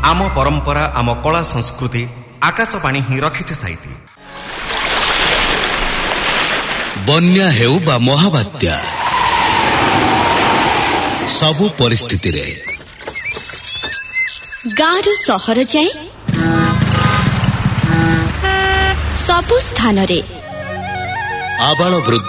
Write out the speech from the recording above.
आम परंपरा आम कला संस्कृति आकाशवाणी ही रखिছে साइती। बन्या हेउ बा महाबात्या सबु परिस्थिति रे गाँरु सहर जाए सबु स्थान रे आबाल वृद्ध